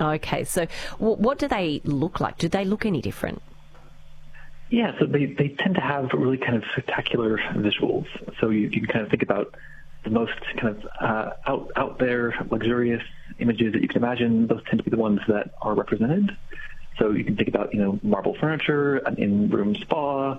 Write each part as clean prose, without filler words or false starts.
Okay, so what do they look like? Do they look any different? Yeah, so they tend to have really kind of spectacular visuals. So you can kind of think about the most kind of out there, luxurious images that you can imagine. Those tend to be the ones that are represented. So you can think about, marble furniture, an in-room spa,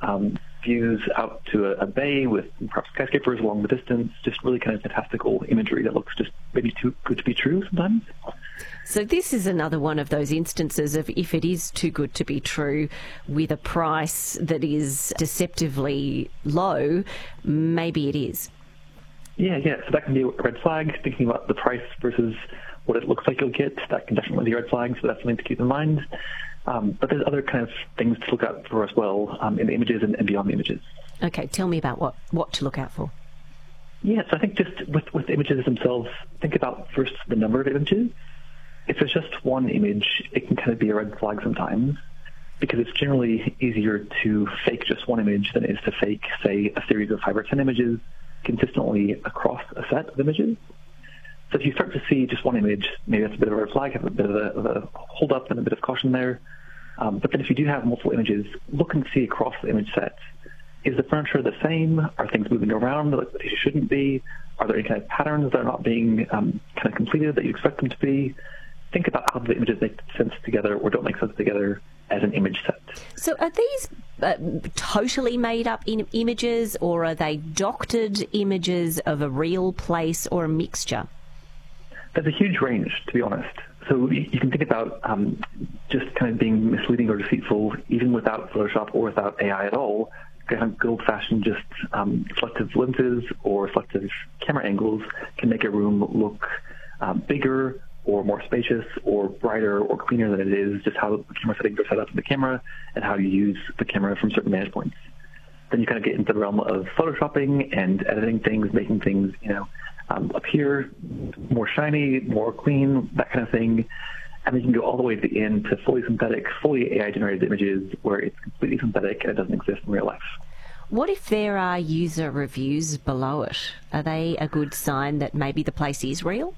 views out to a bay with perhaps skyscrapers along the distance, just really kind of fantastical imagery that looks just maybe too good to be true sometimes. So this is another one of those instances of if it is too good to be true with a price that is deceptively low, maybe it is. Yeah. So that can be a red flag, thinking about the price versus what it looks like you'll get. That can definitely be a red flag, so that's something to keep in mind. But there's other kind of things to look out for as well in the images and beyond the images. Okay, tell me about what to look out for. Yeah, so I think just with the images themselves, think about first the number of images. If there's just one image, it can kind of be a red flag sometimes, because it's generally easier to fake just one image than it is to fake, say, a series of 5 or 10 images consistently across a set of images. So if you start to see just one image, maybe that's a bit of a red flag, have a bit of a hold up and a bit of caution there. But then if you do have multiple images, look and see across the image sets. Is the furniture the same? Are things moving around that they shouldn't be? Are there any kind of patterns that are not being kind of completed that you expect them to be? Think about how the images make sense together or don't make sense together as an image set. So are these totally made up images, or are they doctored images of a real place, or a mixture? There's a huge range, to be honest. So you can think about just kind of being misleading or deceitful, even without Photoshop or without AI at all. Kind of good old-fashioned just selective lenses or selective camera angles can make a room look bigger or more spacious or brighter or cleaner than it is, just how the camera settings are set up in the camera and how you use the camera from certain vantage points. Then you kind of get into the realm of photoshopping and editing things, making things, appear more shiny, more clean, that kind of thing. And then you can go all the way to the end to fully synthetic, fully AI-generated images where it's completely synthetic and it doesn't exist in real life. What if there are user reviews below it? Are they a good sign that maybe the place is real?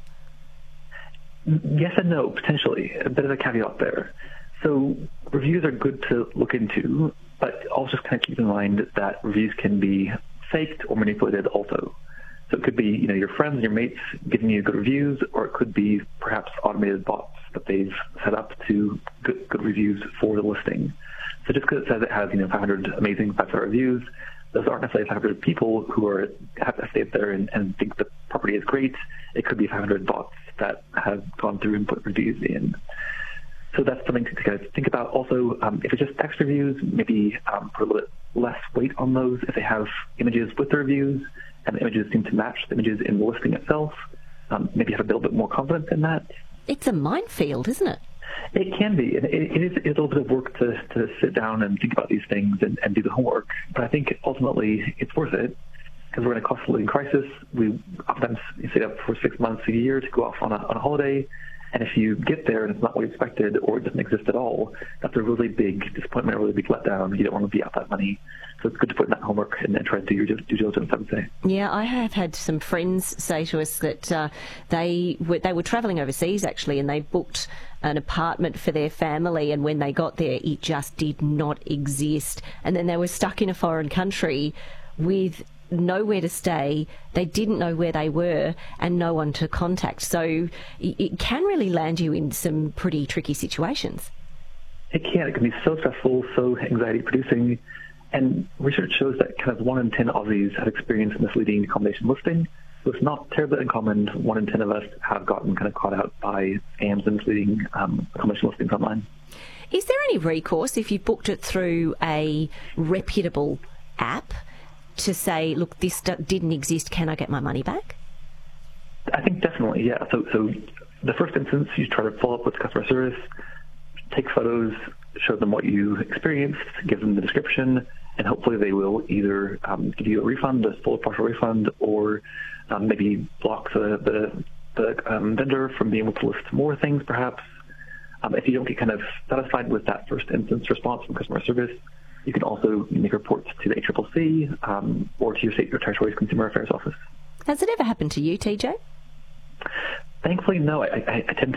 Yes and no, potentially. A bit of a caveat there. So reviews are good to look into, but also just kind of keep in mind that reviews can be faked or manipulated also. So it could be, your friends and your mates giving you good reviews, or it could be perhaps automated bots that they've set up to good reviews for the listing. So just because it says it has, 500 amazing 5-star reviews, those aren't necessarily 500 people who have to stay there and think the property is great. It could be 500 bots that have gone through and put reviews in. So that's something to kind of think about. Also, if it's just text reviews, maybe put a little bit less weight on those. If they have images with the reviews and the images seem to match the images in the listing itself, maybe have a little bit more confidence in that. It's a minefield, isn't it? It can be. It is a little bit of work to sit down and think about these things and do the homework. But I think ultimately it's worth it, because we're in a cost of living crisis. We oftentimes stay up for 6 months, a year to go off on a holiday. And if you get there and it's not what you expected or it doesn't exist at all, that's a really big disappointment, a really big letdown. You don't want to be out that money. So it's good to put in that homework and then try to do your due diligence, I would say. Yeah, I have had some friends say to us that they were travelling overseas, actually, and they booked an apartment for their family, and when they got there, it just did not exist. And then they were stuck in a foreign country with nowhere to stay, they didn't know where they were, and no one to contact. So it can really land you in some pretty tricky situations. It can. It can be so stressful, so anxiety-producing. And research shows that kind of 1 in 10 Aussies have experienced misleading accommodation listing. So it's not terribly uncommon. 1 in 10 of us have gotten kind of caught out by scams and misleading accommodation listings online. Is there any recourse if you've booked it through a reputable app to say, look, this didn't exist, can I get my money back? I think definitely, yeah. So the first instance, you try to follow up with customer service, take photos, show them what you experienced, give them the description, and hopefully they will either give you a refund, a full or partial refund, or maybe block the vendor from being able to list more things, perhaps. If you don't get kind of satisfied with that first instance response from customer service, you can also make reports to the ACCC or to your state or territory's Consumer Affairs Office. Has it ever happened to you, TJ? Thankfully, no. I tend